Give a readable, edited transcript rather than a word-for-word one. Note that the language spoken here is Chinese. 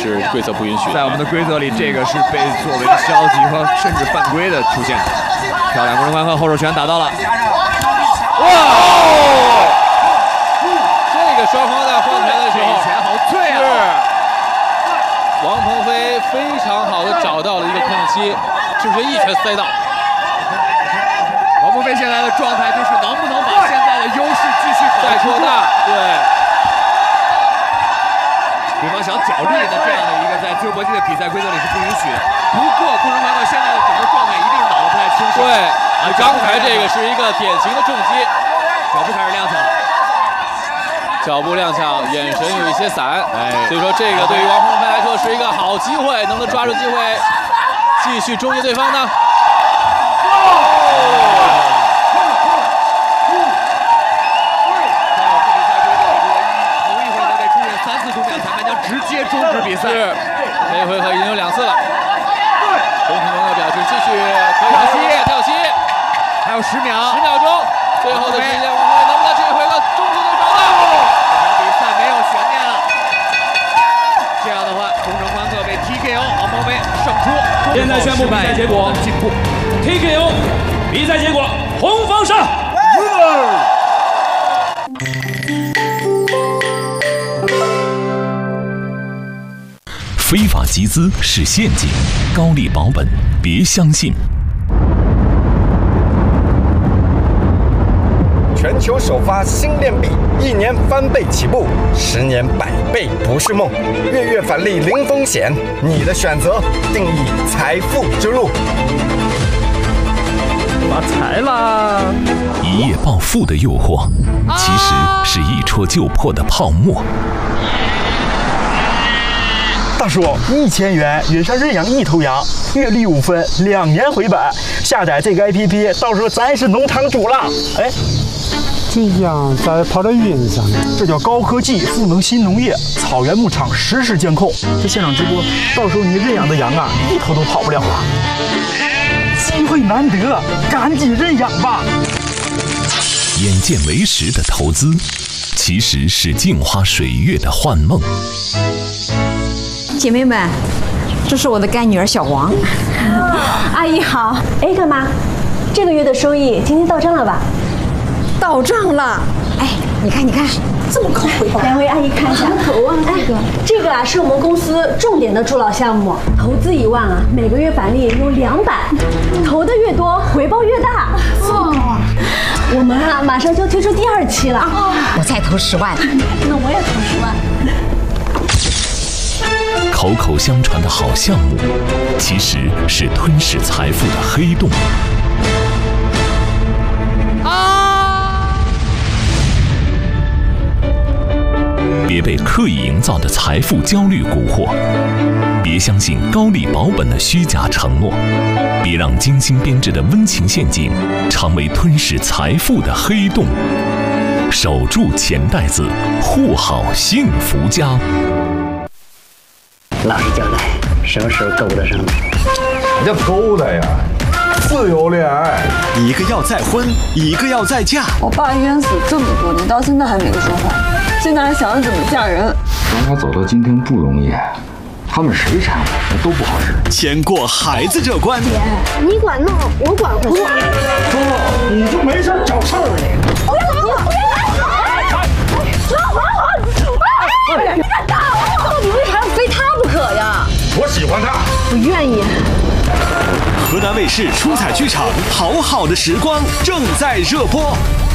是规则不允许的。 在我们的规则里，这个是被作为消极和甚至犯规的出现。漂亮，工人欢贺后手拳打到了。哇！ 这个双方在换拳的时候， 拳好脆啊！ 是王鹏飞非常好的找到了一个空隙，直接一拳塞到。 王鹏飞现在的状态就是能不能把现在的优势继续再扩大，对。 对方想角力的这样的一个在自由搏击的比赛规则里是不允许的。不过工人欢贺现在的整个状态一定是脑子不太清醒。 对，刚才这个是一个典型的重击， 脚步开始踉跄， 脚步踉跄，眼神有一些散，所以说这个对于王鹏飞来说是一个好机会，能不能抓住机会继续终结对方呢？ 直接终止比赛。 是，这回合已经有2次了。中平朋友表示继续可以跳膝， 还有10秒 ，10秒钟，最后的时间，王鹏飞能不能这一回合终结对方呢？ 比赛没有悬念了。这样的话，工程欢贺被 TKO， 王鹏飞胜出。 现在宣布比赛结果：TKO， 比赛结果，红方胜。 非法集资是陷阱，高利保本别相信。 全球首发新链币，1年翻倍起步，10年100倍不是梦。月月返利零风险，你的选择定义财富之路。 发财啦！ 一夜暴富的诱惑，其实是一戳就破的泡沫。 大叔，1000元远山认养1头羊，月利5分，2年回本。下载这个 APP， 到时候咱是农场主了。哎， 这羊咋跑到云上呢？ 这叫高科技赋能新农业，草原牧场实时监控。这现场直播，到时候你认养的羊啊，1头都跑不了了。机会难得，赶紧认养吧。 眼见为实的投资，其实是镜花水月的幻梦。 姐妹们，这是我的干女儿小王。 阿姨好。哎，干妈，这个月的收益今天到账了吧？ 到账了。哎，你看，这么高回报。 两位阿姨看一下。 头啊， 这个啊是我们公司重点的助老项目，投资1万啊，每个月返利有200，投的越多，回报越大。 哦， 我们啊马上就推出第2期了。 我再投10万。 那我也投10万。 口口相传的好项目，其实是吞噬财富的黑洞。别被刻意营造的财富焦虑蛊惑，别相信高利保本的虚假承诺，别让精心编织的温情陷阱成为吞噬财富的黑洞。守住钱袋子，护好幸福家。 老实交代，什么时候勾搭上的？ 什么叫勾搭呀？自由恋爱， 一个要再婚，一个要再嫁。 我爸冤死这么多年，到现在还没有说话，现在还想着怎么嫁人。 让他走到今天不容易，他们谁缠我都不好使。 先过孩子这关。 姐，你管弄，我管不管。 哥，你就没事找事儿你。 我要走，你敢打我？到底为啥要非他不可呀？ 我喜欢他， 不愿意。 河南卫视出彩剧场《好好的时光》正在热播。